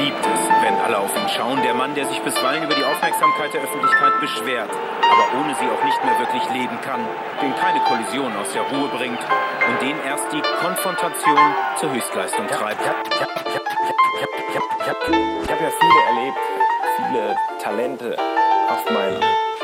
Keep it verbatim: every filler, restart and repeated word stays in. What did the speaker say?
liebt es, wenn alle auf ihn schauen. Der Mann, der sich bisweilen über die Aufmerksamkeit der Öffentlichkeit beschwert, aber ohne sie auch nicht mehr wirklich leben kann, den keine Kollision aus der Ruhe bringt und den erst die Konfrontation zur Höchstleistung treibt. Ich habe ich hab, ich hab, ich hab, ich hab, ich hab, ich hab ja viele erlebt, viele Talente auf meinem